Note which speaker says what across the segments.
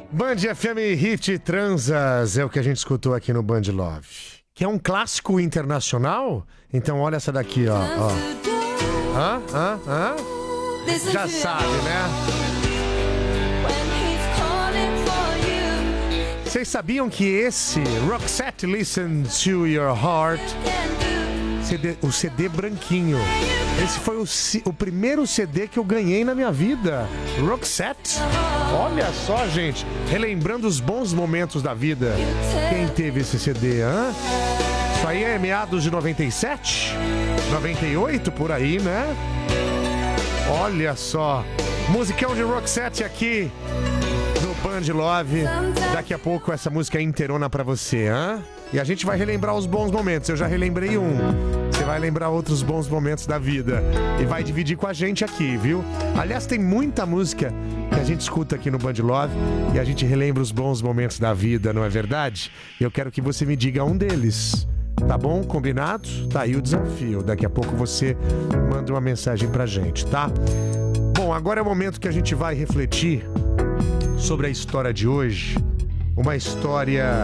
Speaker 1: Band FM Hit Transas é o que a gente escutou aqui no Band Love. Que é um clássico internacional? Então olha essa daqui, ó. Já sabe, né? Vocês sabiam que esse Roxette Listen to Your Heart, o CD branquinho, esse foi o primeiro CD que eu ganhei na minha vida. Roxette. Olha só, gente, relembrando os bons momentos da vida. Quem teve esse CD, hã? Isso aí é meados de 97? 98, por aí, né? Olha só, musicão de Roxette aqui no Band Love. Daqui a pouco essa música é inteirona pra você, hã? E a gente vai relembrar os bons momentos. Eu já relembrei um. Você vai lembrar outros bons momentos da vida e vai dividir com a gente aqui, viu? Aliás, tem muita música que a gente escuta aqui no Band Love e a gente relembra os bons momentos da vida, não é verdade? Eu quero que você me diga um deles. Tá bom? Combinado? Tá aí o desafio. Daqui a pouco você manda uma mensagem pra gente, tá? Bom, agora é o momento que a gente vai refletir sobre a história de hoje. Uma história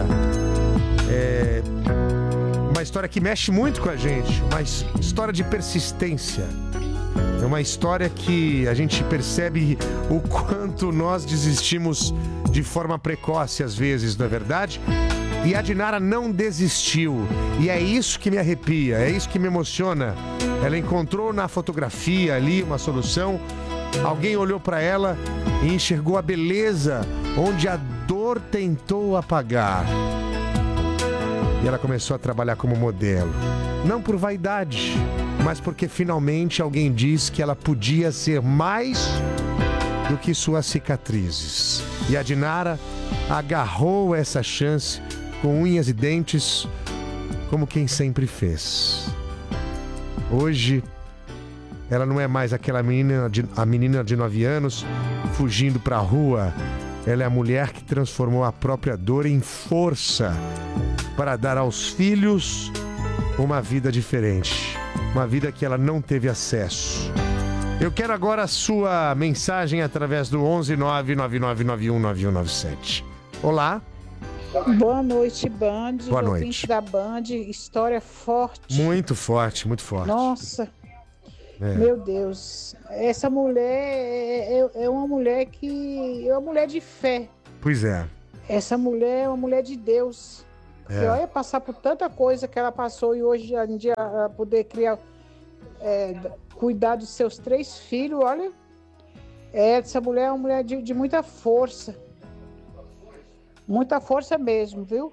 Speaker 1: que mexe muito com a gente, uma história de persistência. É uma história que a gente percebe o quanto nós desistimos de forma precoce às vezes, não é verdade? E a Dinara não desistiu, e é isso que me arrepia, é isso que me emociona. Ela encontrou na fotografia ali uma solução, alguém olhou para ela e enxergou a beleza onde a dor tentou apagar. E ela começou a trabalhar como modelo. Não por vaidade, mas porque finalmente alguém disse que ela podia ser mais do que suas cicatrizes. E a Dinara agarrou essa chance com unhas e dentes, como quem sempre fez. Hoje, ela não é mais aquela menina de 9 anos fugindo pra rua. Ela é a mulher que transformou a própria dor em força para dar aos filhos uma vida diferente, uma vida que ela não teve acesso. Eu quero agora a sua mensagem através do 11999919197. Olá.
Speaker 2: Boa noite, Band.
Speaker 1: Boa noite.
Speaker 2: Da Band, história forte.
Speaker 1: Muito forte, muito forte.
Speaker 2: Nossa, meu Deus. Essa mulher é uma mulher que é uma mulher de fé.
Speaker 1: Pois é.
Speaker 2: Essa mulher é uma mulher de Deus. E olha, passar por tanta coisa que ela passou e hoje em dia poder criar, cuidar dos seus 3 filhos, olha. Essa mulher é uma mulher de muita força. Muita força mesmo, viu?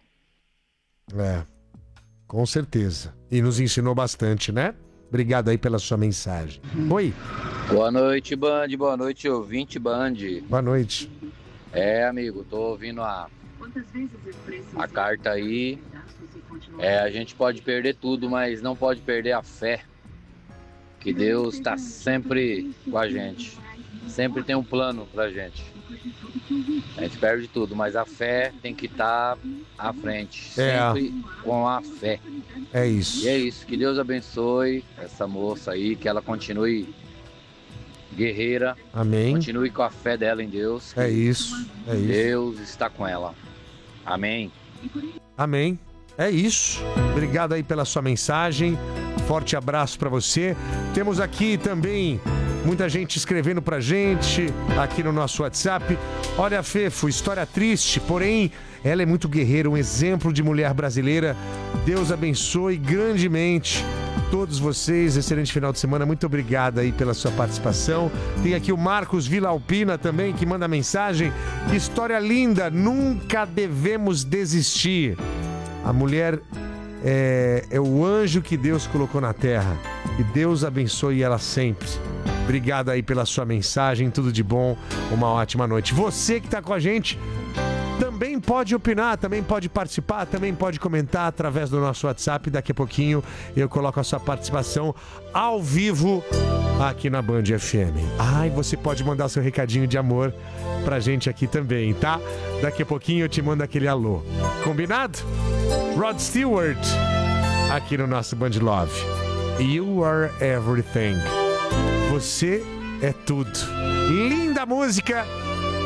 Speaker 1: Com certeza. E nos ensinou bastante, né? Obrigado aí pela sua mensagem. Oi.
Speaker 3: Boa noite, Band. Boa noite, ouvinte Band.
Speaker 1: Boa noite.
Speaker 3: Amigo, tô ouvindo a carta aí. A gente pode perder tudo, mas não pode perder a fé. Que Deus tá sempre com a gente. Sempre tem um plano pra gente. A gente perde tudo, mas a fé tem que estar à frente. Sempre com a fé.
Speaker 1: É isso.
Speaker 3: E é isso. Que Deus abençoe essa moça aí, que ela continue guerreira.
Speaker 1: Amém.
Speaker 3: Continue com a fé dela em Deus.
Speaker 1: É isso.
Speaker 3: Deus está com ela. Amém.
Speaker 1: Amém. É isso. Obrigado aí pela sua mensagem. Forte abraço pra você. Temos aqui também muita gente escrevendo pra gente aqui no nosso WhatsApp. Olha, Fefo, história triste, porém ela é muito guerreira, um exemplo de mulher brasileira. Deus abençoe grandemente todos vocês. Excelente final de semana. Muito obrigado aí pela sua participação. Tem aqui o Marcos Vila Alpina também, que manda mensagem. Que história linda. Nunca devemos desistir. A mulher é o anjo que Deus colocou na terra. E Deus abençoe ela sempre. Obrigado aí pela sua mensagem. Tudo de bom. Uma ótima noite. Você que está com a gente também pode opinar, também pode participar, também pode comentar através do nosso WhatsApp. Daqui a pouquinho eu coloco a sua participação ao vivo aqui na Band FM. E você pode mandar seu recadinho de amor pra gente aqui também, tá? Daqui a pouquinho eu te mando aquele alô. Combinado? Rod Stewart, aqui no nosso Band Love. You are everything. Você é tudo. Linda música.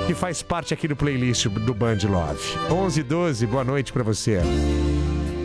Speaker 1: que faz parte aqui do playlist do Band Love. 11:12, boa noite pra você.